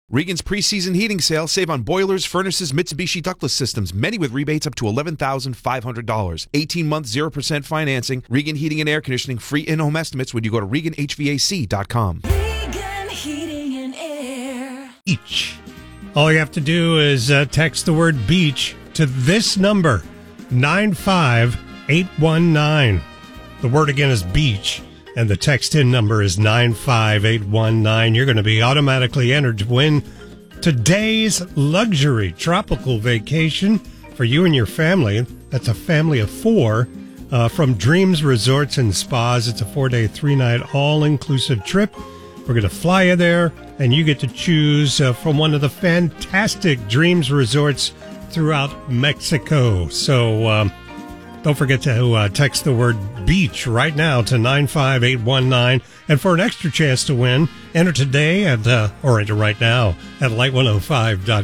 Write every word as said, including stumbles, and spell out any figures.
Regan's preseason heating sale. Save on boilers, furnaces, Mitsubishi ductless systems, many with rebates up to eleven thousand five hundred dollars. eighteen-month, zero percent financing. Regan Heating and Air Conditioning, free in-home estimates when you go to Regan H V A C dot com. Regan Heating and Air. Beach. All you have to do is uh, text the word beach to this number, nine five eight one nine. The word again is beach, and the text-in number is nine five eight one nine. You're going to be automatically entered to win today's luxury tropical vacation for you and your family. That's a family of four uh, from Dreams Resorts and Spas. It's a four-day, three-night, all-inclusive trip. We're going to fly you there, and you get to choose uh, from one of the fantastic Dreams Resorts throughout Mexico. So um, don't forget to uh, text the word beach right now to nine five eight one nine. And for an extra chance to win, enter today at, uh, or enter right now at light one oh five dot com.